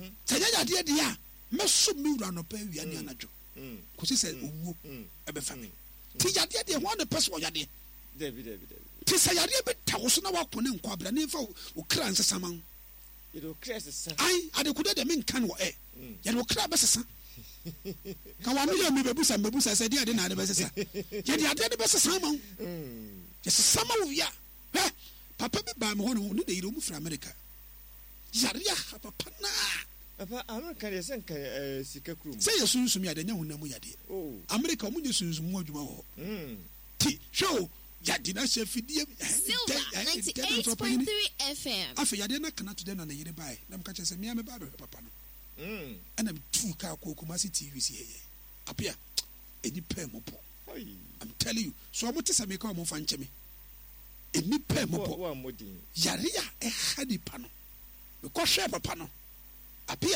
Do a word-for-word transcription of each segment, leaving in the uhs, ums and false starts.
Saya yadeɛ deɛ a mɛso me wura no pa awia ne anadwo kɔsi sɛ owuo ɛbɛfa me ti yadeɛ deɛ ho ne pɛ so yadeɛ David David David ti sɛ yadeɛ bɛta wo so na wakɔ ne nkɔ abra ne mfa wo kra nsesama wo yɛde kra sesa ai adekuda de menka no ɛ yɛde wo kra bɛsesa ka wa no yɛ me bebusa bebusa sɛ deɛ de na de bɛsesa yɛde adeɛ de bɛsesa ma wo yɛsesa ma wo ya hɛ papa bi ba me hɔ no ne de yire mu fra America yareɛ papa na Papa, America is a uh, sika krum. Say a soon to me, I don't know who yadi. Oh, America, when you soon more you T show Yadina Sheffield Silver ninety-eight point three F M. After Yadina cannot to them on the year by. Nam catches a mere barber, papa. Mm. And I'm two car Kumasi T V C. Appear any pemopo. I'm telling you, so I'm to make a more fan chemi. Any pemopo. Yaria a hadi pano. Because share pano. Apia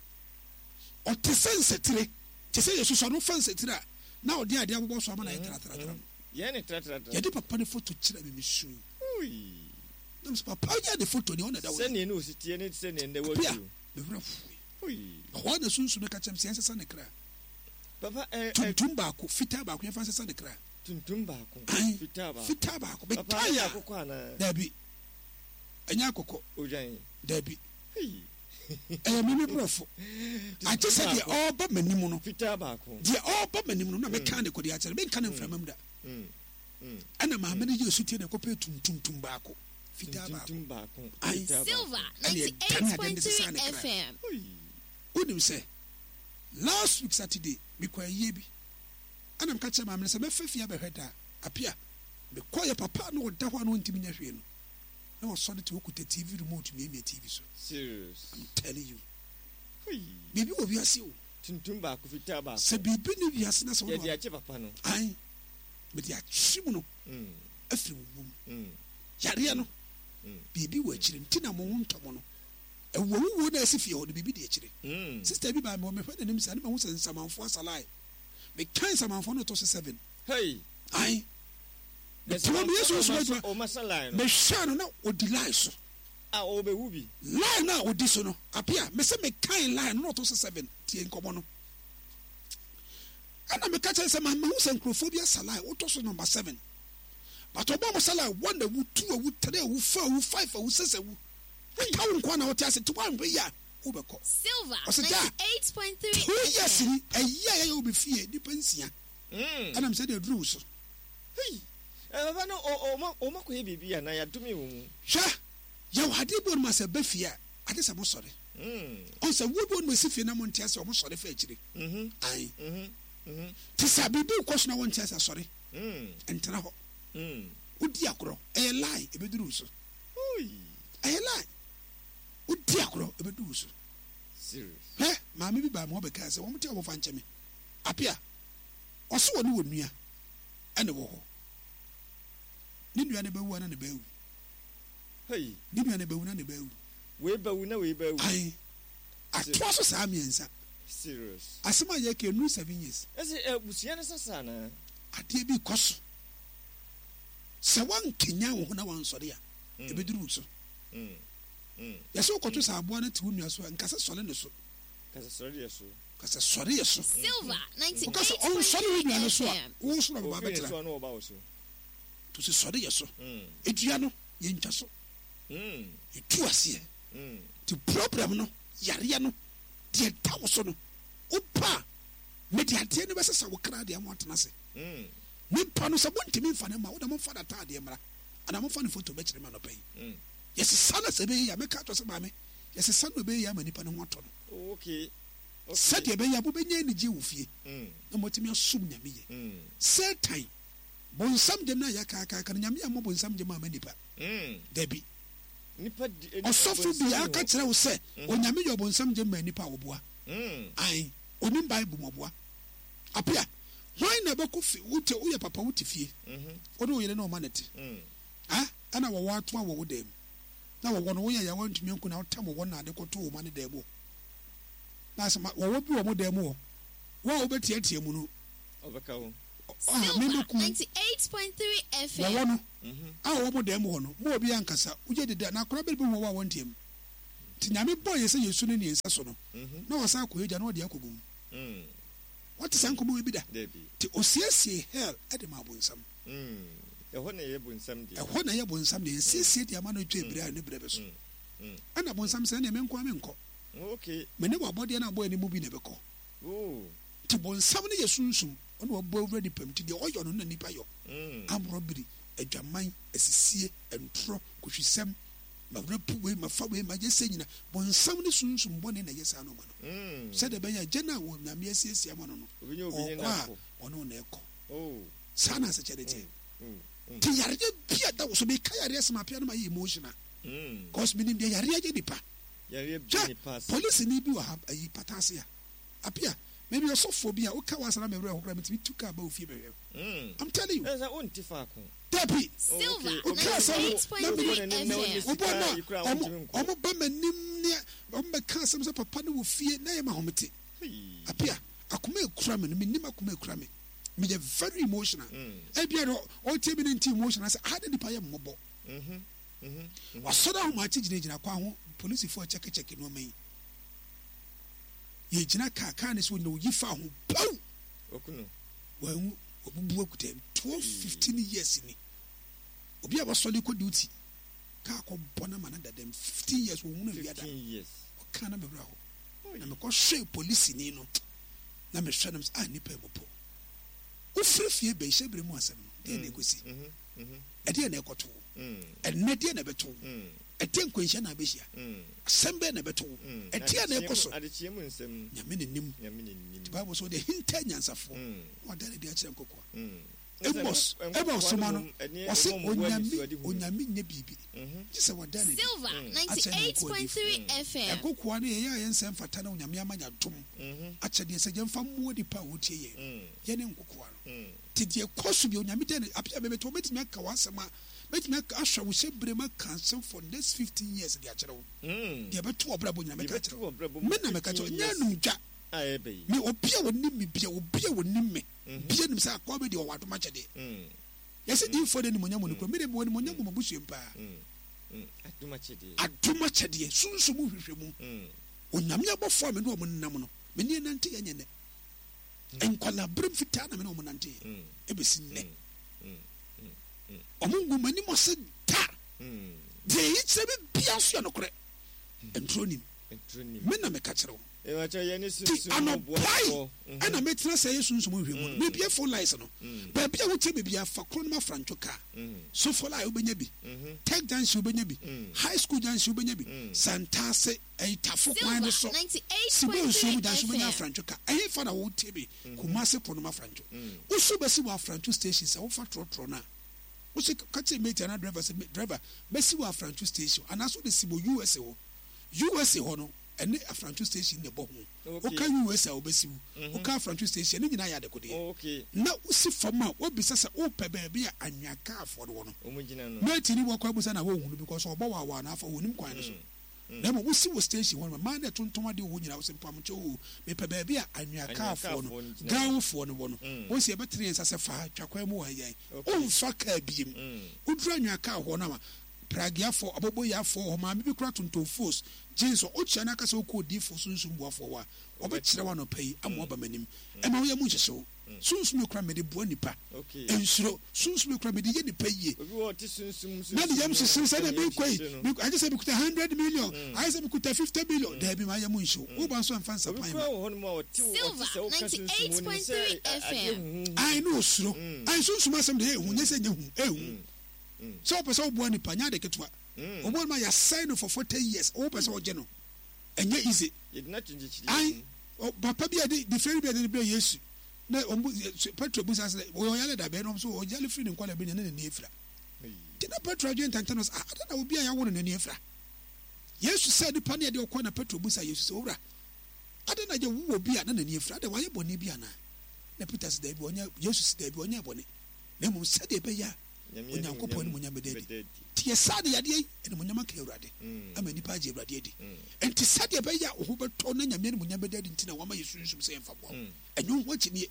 o te sense tire te se yesu so no fanse tire na o de ade abobɔ so ama na yɛtra tra tra ye ne tra tra tra ye de papa ne photo kyerɛ me mesu oi nam so papa ya de photo ne on da wo se ne no si tie ne se ne ne wo tu me wura fu oi ho na sunsu me ka kyem se yɛsesa ne kra papa eh tuntum ba ko fita ba ko yɛfa sesa ne kra tuntum ba ko fita ba fita ba ko be papa ya akoko ana da bi anya akoko ojan da bi hey eh me me brofo I just said the all but manimu no fita ba ko the all but manimu no na me kan de ko de a kyerɛ me kan mframam da mm mm ana ma me ne yesu tie ne ko pe tuntum tum ba ko fita ba tuntum ba ko Silver ninety-eight point three F M. Unim say last week Saturday me kwa yie bi ana me ka kyerɛ ma me sɛ me fafia be hweda apia me kɔ ye papa no da ho no ntimi nya hwe no na was solid to okuta T V remote me me T V so serious I'm telling you bibi obi ase o tuntum ba ko fita ba se bibi ni wi ase na so ye dia che papa no ai me dia chimu no mm afiri wo mm yare no bibi wo akire ntina mo ntomo no ewo wo na asifie ho de bibi de akire mm sister bi ba me me hwede nim sa ne ma hu se nsamanfo asalai me kan samanfo no to seven hey ai the problem is so o masala no me shano na odi lie so ah o be wubi lie na odi so no apia me se me kan lie no to seven tie nkomo no ana me ka tell say ma hu se nkrophobia salai o to so number seven but obo mo salai one da wu two wu three wu four wu five wu six wu ka won kwa na o ti ase to one ya wo be ko Silver ninety-eight point three two years ni eya ya obi fie di pensia mm ana me say the rules hey eh baba no o o o makɔ ye bibia na ya dumi wo mu hwa ya wade bo no masa bafia ade sa mo sɔre mm on sa wo bo no masifie na mo ntia se o mo sɔre fa akire mhm ai mhm mhm ti sa bibi ko so na wo ntia se sɔre mm entra ho mm udi akoro e lie e beduru so oi e lie udi akoro e beduru so serious he ma me bi ba mo be ka se wo mo tia wo fa nkyeme apia ɔso wo no wo nua ene wo ho ni nua ne bawu na ne bawu hey ni nua ne bawu na ne bawu we bawu na we bawu ai atwa so saa miensa serious asema ye ke nu seven years ese eh busia na sasa na ade bi koso se wan kenya wo na wan sɔre a e beduru so mm mm yɛsɛ wokɔto sɛ aboa no te wo nua so a nkasɛ sɔre ne so kasa sɔre ye so kasɛ sɔre yɛ so Silver ninety-eight wokasɛ point ɔnsɔre wo nua no three so a F M. wo so na baba o fi bɛtera so no ba wo so to sɛ sɔre yɛ so mm edua no yɛntwa so mm etu aseɛ mm ti problem no yare no deɛ ta wo so no wopa me de adeɛ no bɛsesa wo kra deɛ mo atena se mm nipa no sɛ montimi mfa ne ma woda momfa da ta adeɛ mmra ana momfa ne photo bɛkyerɛ ma no pɛyi mm yɛsesa na sɛ bɛyɛ ya mɛka to sɛ maame yɛsesa no bɛyɛ ya ma nipa no ho atɔ no okay sɛdeɛ bɛyɛ a mobɛnya anigye wo fie mm na motumi asom nyame yɛ mm satan bonsam gyem no a yɛkaakaaka no nyame a mmɔ bonsam gyem a ma nipa mm dabi nipa ɔsɔfo bi aka kyerɛ wo sɛ onyame yɛ ɔbonsam gyem ma nipa a wɔboa mm ai onim bible mɔboa apia hwan na bɛkɔ fi wote woyɛ papa wote fie mhm wode woyere na ɔma ne te mm ha ana wɔwɔ ato a wɔwo dam na wɔwɔ no woyɛ yɛ wantumi nko na wotam wɔwɔ na ade kɔto wo ma ne dam o na sɛ wɔwɔ bi wɔ mo dam o wo a wobɛtiatia mu no obeka wo Silver ninety-eight point three F M. wɔwɔ no mhm a wɔwɔ mo dam hɔ no mo obi ankasa wogye deda na akora bɛde bi wɔ wɔ a wɔntiam Tinyame boy yɛ sɛ Yesu ne ne nsa so no na wɔsa akɔ agya na wɔde akɔgum wɔte sɛ nkɔmmɔ wɔ bi da nti osiesie hell ɛde ma abonsam ɛhɔ na yɛ bonsam deɛ ɛhɔ na yɛ bonsam deɛ nsiesie deɛ ama no atwa ebire a ne berɛ bɛ so ɛna bonsam sɛ ɛneɛ menkɔ a menkɔ mene wɔabɔdeɛ no abɔ animu bi na ɛbɛkɔ nti bonsam no yɛ sunsum ɔne wɔbɔ awura nipa mu nti deɛ ɔyɔ no na nipa yɔ amorɔbiri adwaman asisie ntorɔ kohwisɛm mawura puwe mafa we magye sɛ nyina bonsam ne sunsum bɔne na yɛ saa no ma no sɛdeɛ ɛbɛyɛ agya no a wɔ nyame asiesie ma no no ɔkɔ a ɔne na ɛkɔ saa na asɛ kyɛde teɛ nti yareɛ bia da wo so meka yareɛ sɛm apea no ma yɛ emotional cause menim deɛ yareɛ gye nipa police ni bi wɔ ha ayi patase a apea maybe ɔsɔfoɔ bi a woka wasana mɛwerɛ hɔ kora metumi tu ka ba ofie bɛhwɛ I'm telling you Debbie okay so ɔmo ba m'anim ne ɔmo bɛka asɛm sɛ papa no wɔ fie na yɛ ma homete apea akoma ekura me no menim akoma ekura me meyɛ very emotional ebia no ɔtie me no nti emotional sɛ ha de nipa yɛ mmɔbɔ wasɔre ahomakye gyinagyina kwa ho polisifoɔ kyɛkekyɛke no ɔma yi yɛgyina kaa kaa ne sɛ ɔnyina ɔyi fa ho pau wahu ɔbubu akuta twelve fifteen years ni obi a wasɔre kɔ duty kaa kɔbɔ no ma no dadam fifteen years wɔhunu awiada ɔka na bɛbrɛ hɔ na mekɔhwɛ polisini no na mehwɛ nom sɛ a nnipa mmɔpɔ wofiri fie bɛhyɛ berɛ mu asɛm no deɛ na ɛkɔsi ɛdeɛ na ɛkɔto ɛnɛ deɛ na ɛbɛto ɛdeɛ nkwanhyia na abɛhyia asɛm bɛɛ na ɛbɛto ɛdeɛ na ɛkɔ so nyame ne nim nti bible sɛ wode hinta nyansafoɔ wada ne de akyerɛ nkɔkoa Amos Amos soma no ɔse onyame onyame nyɛ biribi gye sɛ wada ne ninety-eight point three F M ɛkɔkoa no yɛyɛ a yɛnsɛ mfata no onyame ama nyadom akyɛdeɛ sɛ gyɛmfa mmoa nipa a wɔtie yɛ yɛne nkɔkoa no nti deɛ kɔ so bi onyame dɛ apia bɛbɛtɔ wobɛtumi aka w'asɛm a bɛtumi ahwɛ wo hyɛ berɛ ma cancel for next fifteen years de akyerɛ wo deɛ bɛto ɔbrabɔ nyina mɛka kyerɛ wo me na mɛka kyerɛ wo nyɛ anom dwa me obia wɔnim me bia obia wɔnim me bia nim sɛ akɔa bɛdeɛ ɔwɔ adom akyɛdeɛ yɛsɛ dimfoɔ de nimonyam no kora mede mewɔ nimonyam wɔ mabusua paa adom akyɛdeɛ sunsum hwehwɛ mu onyame abɔfoɔ a me ne ɔmo nnam no mene nante yɛnyɛ nɛ nkwalaberɛm fitaa na me ne ɔmo nante yɛ ɛbɛsi nnɛ ɔmo ngu m'anim ɔsɛ da deɛ yi kyerɛ me bia nso yɛ nokorɛ ntoro nim me na meka kyerɛ wo ti anɔpai ɛna mɛtena sɛ yɛ sunsum hwɛ mu no mebia fo lies no baabi a wotie bebia fa koro no ma frantwo kaa sofo la a wobɛnya bi tech junction wobɛnya bi high school junction wobɛnya bi santase ɛyitafo kwan no so sibɛ nsuo mu junction wobɛnya frantwo kaa ɛyɛ fa na wotie bi kumase po no ma frantwo woso bɛsi wɔ frantwo station sɛ wofa trɔtrɔ no a wosi kati mate ana driver sɛ driver bɛsi wɔ frantwo station anaso de si wɔ U S A hɔ U S A hɔ no ɛne afrantwo station ne bɔ ho woka U S A wobɛsi wo woka afrantwo station ne nyinaa yɛ adekodeɛ na wosi fam a wobisa sɛ wopɛ baabi a anwakaafoɔ no wɔ no mate ni wɔkɔ abusa na wɔhunu because ɔbɔ wɔ awɔ anaafa wɔnim kwan no so na ma wosi wɔ station hɔ no maa ne tonton adeɛ wɔ nyinaa wosi mpamkyɛ o mepɛ baabi a anwakaafoɔ no gawofoɔ no wɔ no wosi ɛbɛtere nsa sɛ fa twakwan mu wɔ ayɛn womfa kaa biem woduru anwakaa hɔ no a pragiafoɔ abɔbɔyɛafoɔ hɔ maame bi kora tontonfoos jeans ɔkyia no aka sɛ wokɔ odiifoɔ sunsum boafoɔ hɔ a ɔbɛkyerɛ wa nɔpa yi ama ɔba m'anim ɛma woyɛ mu nhyehyɛw sunsum kora mede boa nipa ɛnsuro sunsum kora mede yɛ nipa yie na de yam hyehyew sɛ na mekɔ yi agye sɛ mekuta hundred million agye sɛ mekuta fifty million daabi ma ayɛ mu nhyew woba nso amfa nsapan ma Silver ninety-eight point three F M ai ne osuro ai sunsum asɛm de ɛhu nyɛ sɛ nyɛ hu ɛhu sɛ wopɛ sɛ woboa nipa nyɛ ade ketewa ɔbɔ no ma yɛasɛe no for forty years wopɛ sɛ wogye no ɛnyɛ easy ai papa bi a de fɛri bi a de brɛ Yesu na Petro busa sɛ wɔyɛle da bɛɛ no so ɔgyale firi ne nkwala bɛnya ne n'ani afira nti na Petro adwene ntantɛ no sɛ ada na obi a yɛawo no n'ani afira Yesu sɛ nipa ne yɛde ɔkɔ na Petro busa Yesu sɛ owura ada na yɛwo wɔ bi a na n'ani afira ada wayɛ bɔne bi anaa na Peter sɛ daabi ɔnyɛ Yesu sɛ daabi ɔnyɛ bɔne na mmom sɛdeɛ ɛbɛyɛ a onyankopɔn ne munyam bɛda adi nti yɛsaa de yadeɛ yi ɛne munyam aka Awurade ama nipa agye Awurade adi nti sɛdeɛ ɛbɛyɛ a wo ho bɛtɔ na nyame ne munyam bɛda adi nti na wama yɛ sunsum sɛ yɛmfa boa wo ɛnyɛ ho akyinie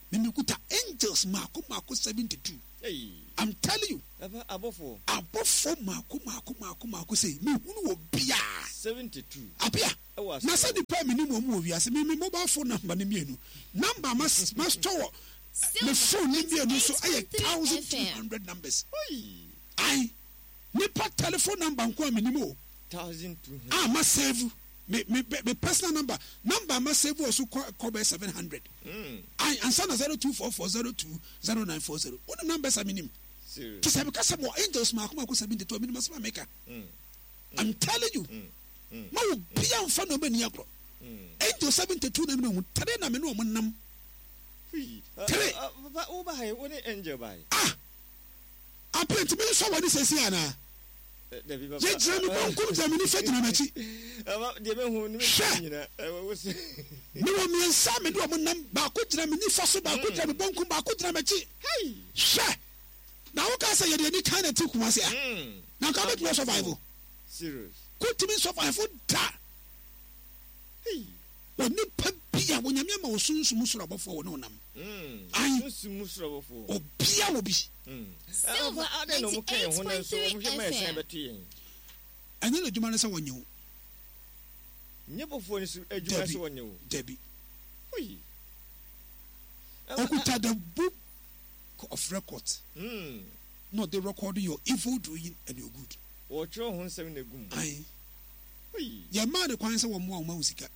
Mimikuta angels mako mako seventy-two. Hey. I'm telling you. Abofo. Abofo mako mako mako mako say me hunu obia. seventy-two. Apia. Na say the prime minimum mu obiase me me mobile phone number ne mienu. Number mas mas store. Me phone ne mienu so aye one thousand two hundred numbers. Oi. Ai. Nipa telephone number nko minimum. one thousand two hundred. Ah, must save me me me personal number. Number must save also cover seven hundred. Mm. I and son zero two four four zero two zero nine four zero. What the numbers are minimum? Serious. Because because some more angels ma kuma ko seventy-two minimum must make. I'm telling you. Ma wo bia mfa no mani agro. Angel seventy-two na minimum tare na me no mo nam. Tare. Papa o ba hai woni angel bai. Ah. Apparently me so wani sesi ana. Je jira mi bon kum jami ni feti na machi. Aba de be hu ni me nyina. Me wo mi ensa me do mo nam ba ko jira mi ni faso ba ko jira mi bon kum ba ko jira machi. Hey. Sha. Na wo ka say ye de ni kind of ti kuma se a. Na ka be survival. Serious. Ko ti mi survival da. Hey. Oni pa bia wo nyame ma wo sunsun sura bofo wo no nam. Mm. Ai. Sunsun sura bofo. Obia wo bi. Silver ninety-eight point three F M. Anya na djuma na sa wonye wo. Nye bofo ni su adwuma sa wonye wo. Debi. Oi. Okuta the book of records. Mm. No, they record your evil doing and your good. O tro ho nsem na gum. Ai. Oi. Ya ma de kwan se wo mo a wo ma usika.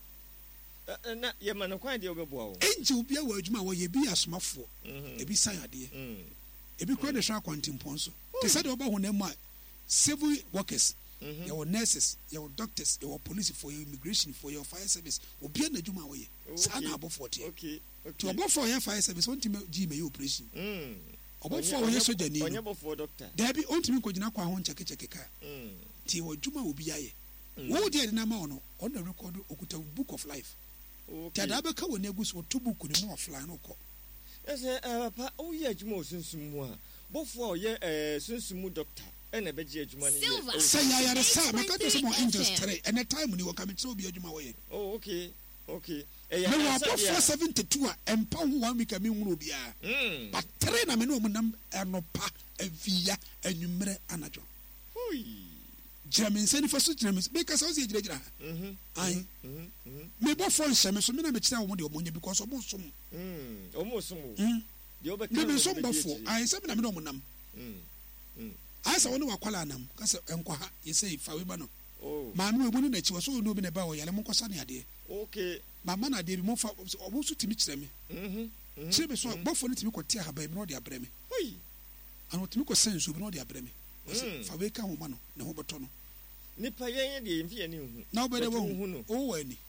Na ye ma na kwan de obeboa wo. Angel bia wa adwuma wo ye bi asomafo. Ebi san ade. Mm. Ebi kura de sha kwantimpon so. They said oba ho na ma civil workers. Your nurses, your doctors, your police, for your immigration, for your fire service. Obi na adwuma wo ye. Sa na abo forty. Okay. To obo for your fire service won timi gi me operation. Mm. Obo for wo ye soja ni. Onye bo for doctor. There be on timi ko gina kwa ho cheke cheke ka. Mm. Ti wo adwuma obi aye. Wo de na ma ono on the record okuta book of life. Okay. Tada be ka wo na egu so to book ni no fly no ko. Ese papa o ye adwuma osunsun mu a. Bofo o ye eh sunsun mu doctor. Ena be ji adwuma ni ye. Say ya ya sa maka to some angels three and the time ni wo ka me so obi adwuma wo ye. Oh okay. Okay. Eh ya. Me wa four seventy-two a empa ho wa mi ka me hunu obi a. Mm. But three na me no mo nam enopa avia anwumre anajo. Oi. German send for such names because I was here jira. Mhm. Ai. Mhm. Me bo phone shame so me na me kira wo mo de omonye because omo som. Mm. Omo som. Mm. De oba Me me som bofo. Ai se me na me no mo nam. Mm. Mm. Ai sa woni wakwala nam. Ka se enkwa ha ye say fa we ba no. Oh. Ma me we na chi wo so no bi na ba wo yale mo kosa ne ade. Okay. Mama na de bi mo fa obo so timi kire me. Mhm. Kire me so bofo no timi ko tia ha ba me no de abrɛ me. Oi. Ano timi ko sense bi no de abrɛ me. Mm. Fa we ka ho ma no na ho beto no. Nipa yen de mfi ani hu. Na obede wo hu. O wa ni.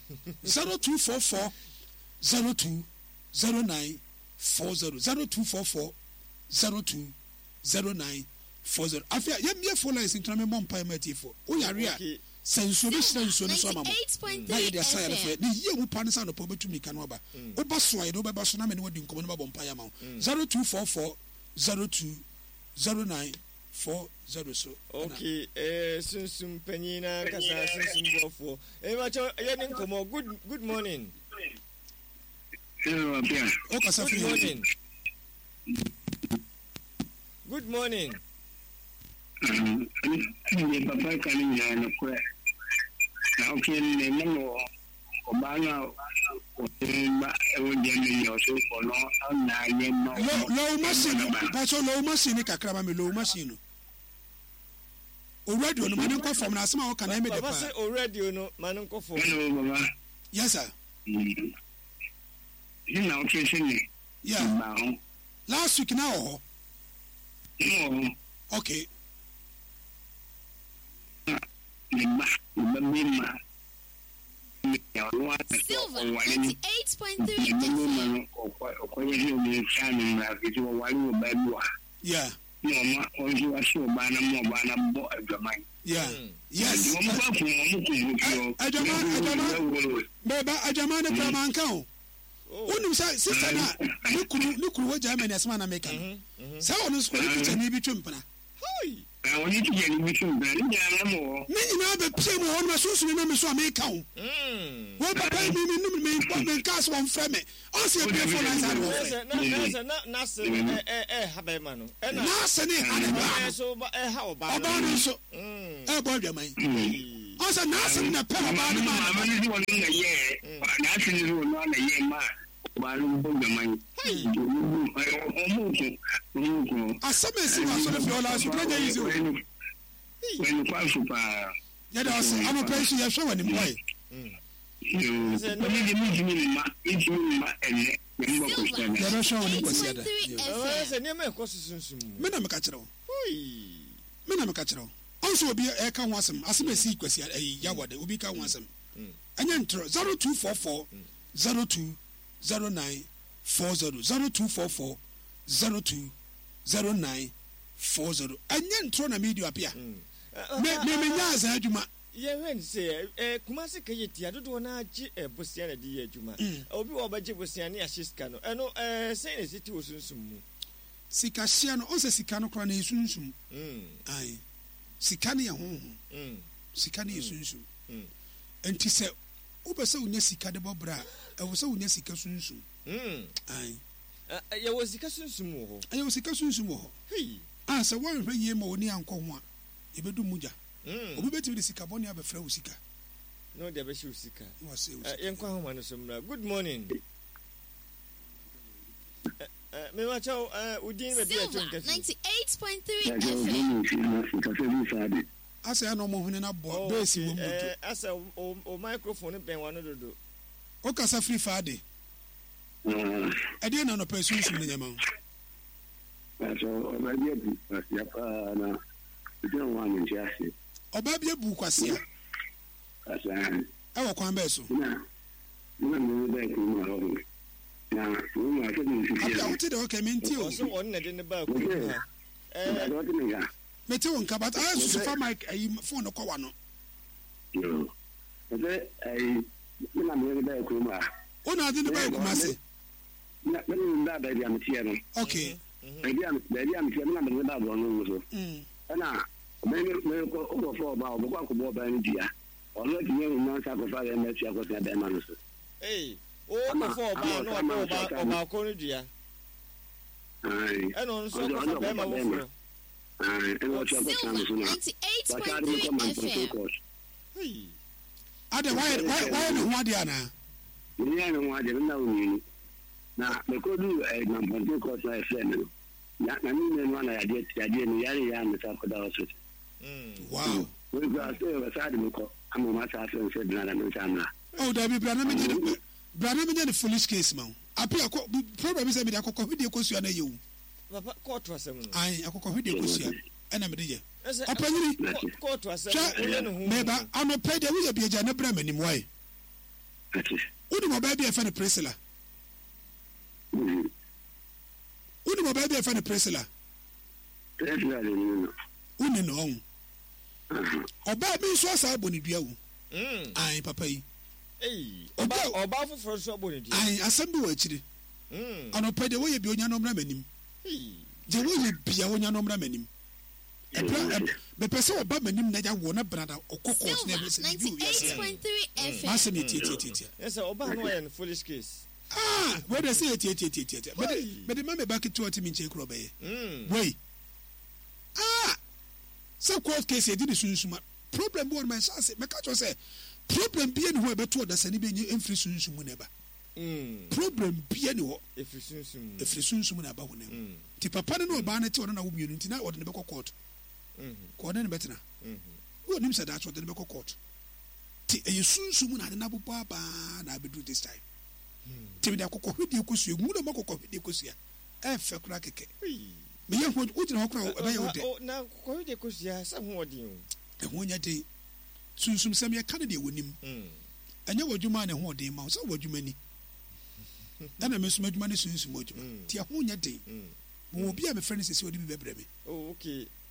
zero two four four zero two zero nine four zero zero two four four zero two zero nine four zero. Afia ye me phone lines intro me mom pa ma tifo. O yare a senso be senso no so mama. Na ye de asaya le fe. Ni ye mu pa ne sa no po betumi ka no aba. O ba so aye do ba ba so na me ne wodi nkomo no ba bompa ya ma. zero two four four zero two zero nine four zero so. Okay, eh sunsun panyina kasa sunsun bofo. Eh ma cho ye ni nkomo. Good good morning. Hello, Abia. O kasa Good morning. Good morning. Um, ni papa kan ni na ko. Na o ke ni na mo o ba na o ba e wo je ni yo so ko no na ye no. Low low machine. Ba so low machine kakra ba me low machine. O radio no mane kwa form na asema o kana me de pa. Papa say o radio no mane kwa form. Hello, Baba. Yes sir. Mm. You know, Tracy. Yeah. Last week now. No. Okay. Silver ninety-eight point three F M. Yeah. Yeah. Yes. Baba ajamane kwa mankao. Unim sa sister na nikuru nikuru wa Germany asma na America. Sa onusko ni picture ni bi twempana. Hoi. I want you to get me some brand more. Many now the P M on my social media so I make count. What papa me me me me cast one frame. Also a beautiful nice and Nas eh eh habemano. And Nas and so eh how about so eh boy your mind. Also Nas and the pen about the man. I'm only a year. That's not a year man. Asamesi wa so fi ola so preja yizo when you pass super ya da so am pension ya hwe wani boy you say no me me me ma it me ma ene me mo ko stand ya da hwe wani kwasi ada eh se ne me ko susunsun me na me ka kire wo oi me na me ka kire wo also obi e ka ho asem asamesi kwasi ayi ya wode obi ka ho asem anya ntro zero two four four zero two zero nine four zero zero two four four zero two zero nine four zero. Anya ntro na media apia. Me me me nya za adwuma. Ye wen say eh Kumasi kayeti adodo na agiebosia na di adwuma. Obi wo ba gi bosia na ya shiska no. Eno eh say na city osunsum mu. Sika hia no onse sika no kra na esunsum. Mm. Ai. Sika na ye honhom. Mm. Sika na esunsum. Mm. Enti se ubese unya sika de bobra. I was so near Sika Sunsu. Hm. I I was Sika Sunsu. I was Sika Sunsu. Hey. Ah, so one when ye mo ni anko ho a. E bedu muja. Hm. Obi beti be Sika boni abefra wo Sika. No de be shi Sika. Was say. Eh enko ho ma no so mra. Good morning. Eh me wa chao eh udin be bi a chon kasi. ninety-eight point three F M. Asa no mo hune na bo base wo mu. Eh asa o microphone ben wa no dodo. O kasa free fade. Mm. Ade na no person su ni nyama. So oba bia bu kwasi apa na ide wan nti ase. Oba bia bu kwasi a. Asa. E wo kwan be so. Na. Na me be ku ma ro. Na, wo ma ke ni sisi. Aka uti de o ke menti o. So won na de ne ba ku. Eh, do ti ni ga. Meti won ka but I su fa mic ayi phone ko wa no. Yo. Ebe ai na me be ku ma. Ona ade ne ba ku ma se. Na me ni da ba dia mtia no. Okay. Baby am baby am tia na me da bo no so. Mm. Na me me ko o fo ba o ko ko bo ba ni dia. Ono ti ye no sa ko fa le me tia ko tia da ma no so. Eh, o ko fo ba no o ba o ba ko ni dia. Ai. E no so ko fa ba ma wo fo. Ai, e no tia ko ta no so na. ninety-eight point three F M. Hey. Ade why why why no ho ade ana? Ni ya no ho ade na wo ni. Na me ko du e na ponte ko sa F M. Na na ni me no na ya de ya de ni ya ya na sa ko da so. Mm. Wow. We go say we sa de ko amu ma sa so se dina na me sa na. Oh, da bi brana me je brana me je the foolish case man. Apia problem is me da kokko hwede ko sua na yewu. Papa court asem no. Ai akokko hwede ko sua. Ena me de je. Apanyiri court asem no hu. Meba ano pay de we bi eja na bra manim why. Udi mo ba bi e fa ne Priscilla. Udi mo ba bi e fa ne Priscilla. Priscilla ni no. Uni no on. Oba bi so asa aboni dua wu. Mm. Ai papa yi. Eh, oba oba foforo so aboni dua. Ai asem bi wa akiri. Mm. Ano pay de we bi onya no mra manim. Eh. Je we bi ya onya no mra manim. Ebra be pese oba manim na ja wo na brada okoko na be se bi wi ase. ninety-eight point three F M. Masem ti ti ti ti. Yes, oba no yan foolish case. Ah, where they say ti ti ti ti. But but the man be back to what me nche kro be. Mm. Wait. Ah. So court case e di sunsuma. Problem bo on my say me ka say problem bi eni ho e beto da sani be emfiri sunsumu na ba. Mm. Problem bi eni ho efiri sunsumu. Efiri sunsumu na ba ho na. Ti papa ne no ba na ti ona na wo mienu nti na wo de ne be court. Mhm. Ko ne betina. Mhm. Wo nim say that wo de ne be court. Ti e sunsumu na de na bo ba na be do this time. Ti me da kokko hwede kosu mu na makokko hwede kosu a e fe kura keke. Me ye ho ugina ho kura ba ye wo de. Na kokko hwede kosu a sa ho odin o. E ho nya de sunsum sam ye ka de wonim. Mm. Anya wadwuma ne ho odin ma so wadwuma ni. Ana me so madwuma ne sunsum wadwuma. Ti ho nya de. Mm. Mo bi a me friend sese odi bi bebre me. Oh okay.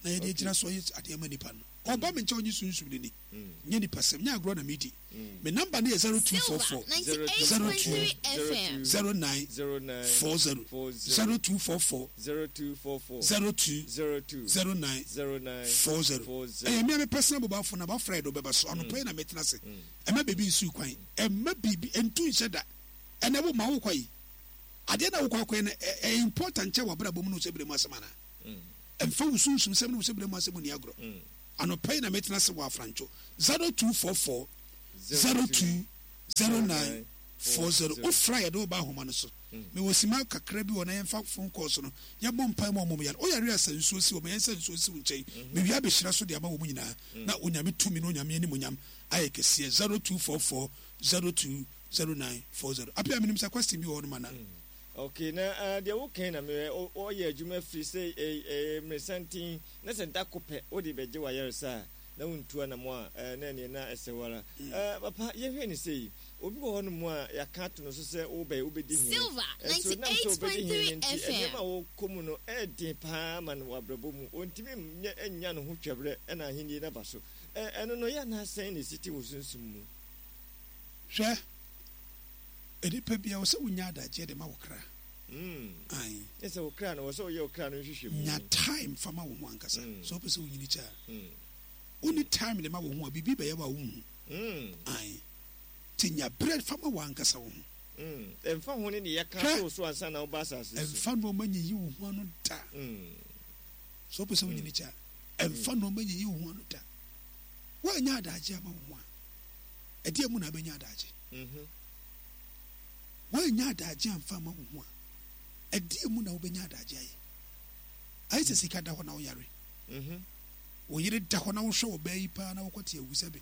na yɛde gyina so yɛ adeɛ ma nipa no ɔba me nkyɛ onye sunsun ni nye nipa sɛm nye agorɔ na medi me number no yɛ zero two four four zero two zero nine four zero zero two four four zero two zero nine four zero ɛyɛ mmea me personal mobile phone na bafra do bɛba so anɔpɛ na metena se ɛma baabi nsu kwan ɛma biribi ɛntu nhyɛ da ɛna wo ma wo kɔ yi adeɛ na wo kɔ akɔ no ɛyɛ important kyɛ wɔ abrabɔ mu no sɛ bere mu asɛm ana ɛmfa wo sunsum sɛm no wo sɛ bere mu asɛm ni agorɔ anɔpɛ na metena se wɔ afrancho zero two four four zero two zero nine four zero wofra yɛde wo ba ahoma no so mewɔ sima kakra bi wɔ na yɛmfa phone call so no yɛbɔ mpae ma ɔmom yɛ woyɛre asa nsuo si wɔ ma yɛnsa nsuo si wo nkyɛn mewia bɛhyira so de ama wɔ mu nyinaa na onyame tumi no onyame anim onyam ayɛ kɛseɛ zero two four four zero two zero nine four zero apia menim sɛ question bi wɔ no mana okay na uh, deɛ wokan na me ɔyɛ adwuma firi sɛ eh, mmesanten na sɛ nta kopɛ wode bɛgye wayɛre sa na wontua na mo a na ne na ɛsɛ wara papa yɛhwɛ ne sɛ obi wɔ hɔ no mu a yɛaka to no so sɛ wobɛ wobɛdi hin Silver ninety-eight point three F M ɛnɛma wɔkɔ mu no ɛden paa ma no wabrabɔ mu ɔntimi nyɛ anya no ho twɛberɛ ɛna ahenni na ba so ɛno no yɛ anaasɛn ne siti wɔ sunsum mu hwɛ ɛnipa bia wɔ sɛ wonya adagyeɛ de ma wo kra ai ɛsɛ wo kra no wɔ sɛ woyɛ wo kra no nhwehwɛ mu nya time fa ma wo ho ankasa sɛ wopɛ sɛ wonyini kyɛ a woni time de ma wo ho a biribi bɛyɛ wa wo hu ai nti nya berɛ fa ma wo ankasa wo ho ɛmfa ho ne ne yɛka so so ansa na woba asase so ɛmfa no ɔma nyiyi wo ho ano da sɛ wopɛ sɛ wonyini kyɛ a ɛmfa no ɔma nyiyi wo ho ano da woanya adagyeɛ ama wo ho a ɛdeɛ mu na bɛnya adagye woanya adagye amfa ma wo ho a ɛdeɛ mu na wobɛnya adagye ayɛ ayɛ sɛ sika da hɔ na woyare wo yere da hɔ na wohwɛ wɔ baa yi paa na wokɔte awu sɛ be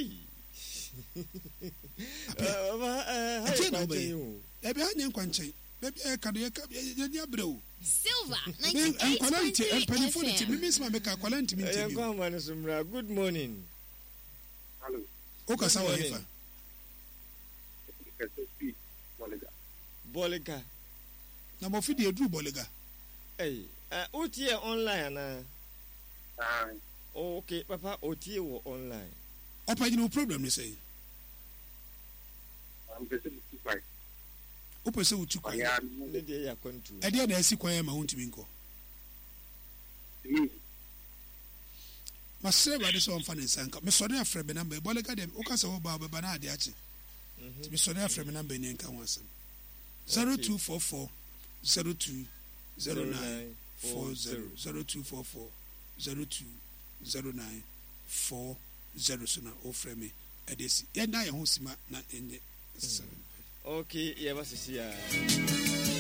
ɛdeɛ na wobɛyɛ ɛbɛ ha nyɛ nkwankyɛn baabi a yɛka no yɛni aberɛ o nkwala nti mpanimfoɔ no nti memesima mɛka akwala ntimi ntimi good morning wokasa wɔ hefa Boliga. Na mo fi de eduru Boliga. Eh, uh, otie online ana. Ah. Oh, okay, papa, otie wo online. Opa you no problem ni say. I'm going to buy. Opa say utu kwa. Ya ne de ya kontu. E de na esi kwa ya ma huntimi nko. Masre ba de so on fa ne sanka. Me so de afre be number Boliga dem o ka se wo ba ba na ade achi. Mhm. Me so de afre me number ni nka ho asem. zero two four four zero two zero nine four zero zero two four four zero two zero nine four zero so na ofre me edesi ye na ye ho sima na enye okay ye ba sisi ya